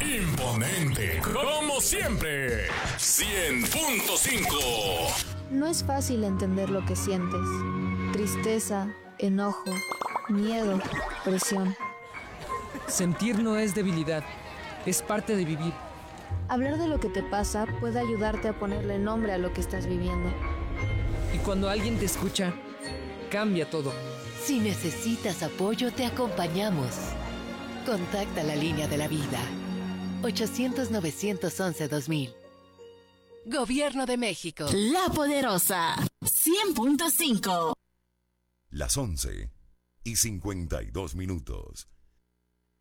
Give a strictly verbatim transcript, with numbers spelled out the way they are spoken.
Imponente, como siempre. cien punto cinco. No es fácil entender lo que sientes. Tristeza, enojo, miedo, presión. Sentir no es debilidad, es parte de vivir. Hablar de lo que te pasa puede ayudarte a ponerle nombre a lo que estás viviendo. Y cuando alguien te escucha, cambia todo. Si necesitas apoyo, te acompañamos. Contacta la línea de la vida. ochocientos, novecientos once, dos mil. Gobierno de México. La Poderosa. cien punto cinco. Las once y cincuenta y dos minutos.